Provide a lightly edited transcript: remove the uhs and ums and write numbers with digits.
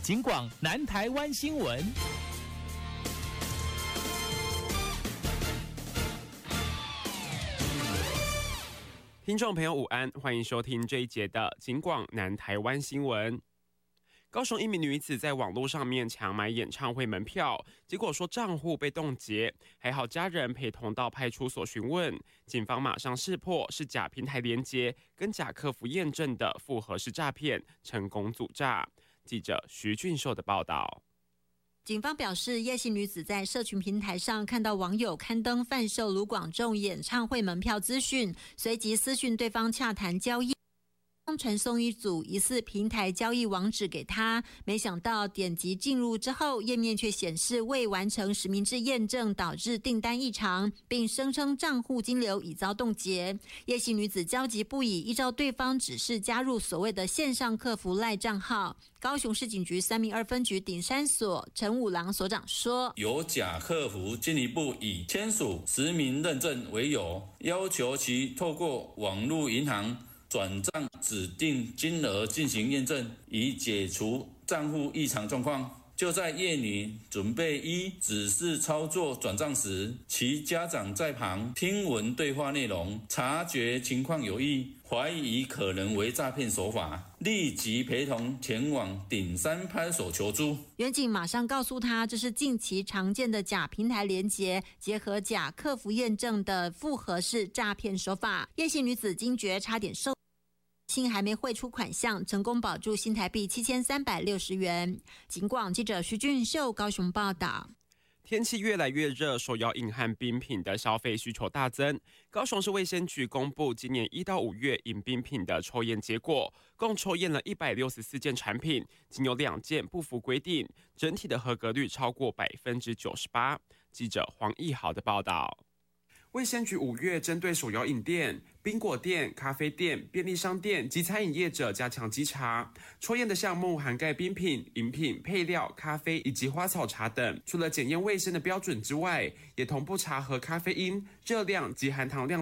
警广南台湾新闻。 听众朋友午安，欢迎收听这一节的警广南台湾新闻。高雄一名女子在网络上面抢买演唱会门票，结果说账户被冻结，还好家人陪同到派出所询问，警方马上识破是假平台连结跟假客服验证的复合式诈骗，成功阻诈。记者徐俊秀的报道。 警方表示，叶姓女子在社群平台上看到网友刊登贩售卢广仲演唱会门票资讯，随即私讯对方洽谈交易，传送一组疑似平台交易网址给他，没想到点击进入之后，页面却显示未完成实名制验证，导致订单异常，并声称账户金流已遭冻结。叶姓女子焦急不已，依照对方指示加入所谓的线上客服赖账号。高雄市警局302分局顶山所陈武郎所长说， 有假客服进一步以签署实名认证为由，要求其透过网络银行转账指定金额进行验证，以解除账户异常状况。就在叶女准备依指示操作转账时，其家长在旁听闻对话内容，察觉情况有异，怀疑可能为诈骗手法，立即陪同前往顶山派出所求助。 员警马上告诉他，这是近期常见的假平台连结，结合假客服验证的复合式诈骗手法。叶姓女子惊觉差点受还没汇出款项，成功保住新台币7360元。警广记者徐俊秀高雄报道。 天气越来越热，手摇饮和冰品的消费需求大增。高雄市卫生局公布今年1到5月饮冰品的抽验结果，共抽验了164件产品，仅有2件不符规定，整体的合格率超过98%。记者黄义豪的报道。卫生局5月针对手摇饮店、冰果店、咖啡店、便利商店及餐饮业者加强稽查，抽验的项目涵盖冰品、饮品、配料、咖啡以及花草茶等。除了检验卫生的标准之外，也同步查核咖啡因、热量及含糖量